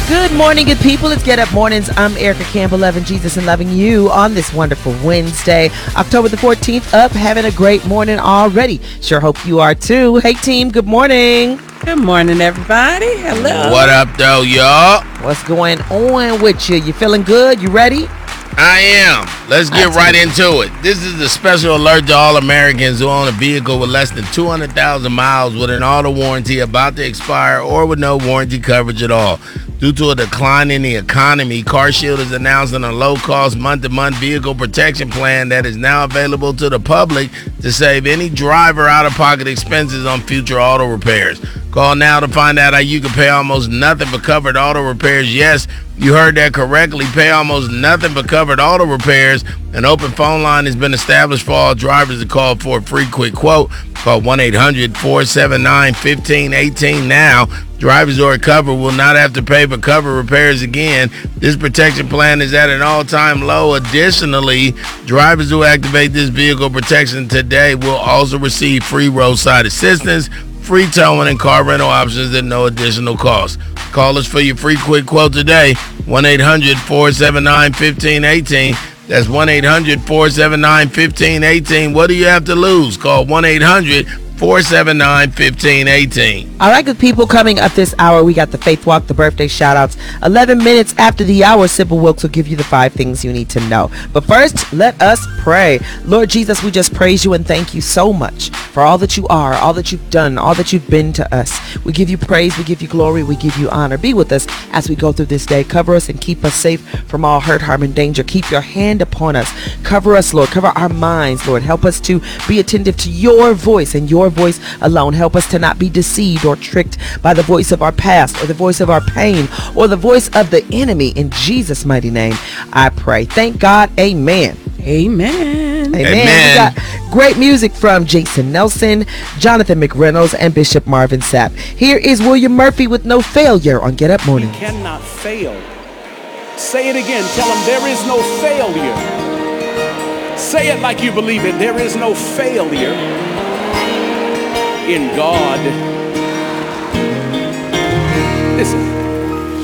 Good morning, good people. It's Get Up Mornings. I'm Erica Campbell, loving Jesus and loving you on this wonderful Wednesday, October the 14th. Up, having a great morning already. Sure hope you are too. Hey, team, good morning. Good morning, everybody. Hello. What up, though, y'all? What's going on with you? You feeling good? You ready? I am. Let's get right into it. This is a special alert to all Americans who own a vehicle with less than 200,000 miles with an auto warranty about to expire or with no warranty coverage at all. Due to a decline in the economy, CarShield is announcing a low-cost month-to-month vehicle protection plan that is now available to the public to save any driver out-of-pocket expenses on future auto repairs. Call now to find out how you can pay almost nothing for covered auto repairs. Yes, you heard that correctly. Pay almost nothing for covered auto repairs. An open phone line has been established for all drivers to call for a free quick quote. Call 1-800-479-1518 now. Drivers who are covered will not have to pay for covered repairs again. This protection plan is at an all-time low. Additionally, drivers who activate this vehicle protection today will also receive free roadside assistance, free towing, and car rental options at no additional cost. Call us for your free quick quote today, 1-800-479-1518. That's 1-800-479-1518. What do you have to lose? Call 1-800-479-1518. All right, good people, coming up this hour, we got the Faith Walk, the birthday shout-outs. 11 minutes after the hour, Sybil Wilkes will give you the 5 things you need to know. But first, let us pray. Lord Jesus, we just praise you and thank you so much for all that you are, all that you've done, all that you've been to us. We give you praise, we give you glory, we give you honor. Be with us as we go through this day. Cover us and keep us safe from all hurt, harm, and danger. Keep your hand upon us. Cover us, Lord. Cover our minds, Lord. Help us to be attentive to your voice and your voice alone. Help us to not be deceived or tricked by the voice of our past or the voice of our pain or the voice of the enemy. In Jesus' mighty name, I pray. Thank God. Amen. Amen. Amen. We got great music from Jason Nelson, Jonathan McReynolds, and Bishop Marvin Sapp. Here is William Murphy with No Failure on Get Up Morning. We cannot fail. Say it again. Tell them there is no failure. Say it like you believe it. There is no failure in God. Listen.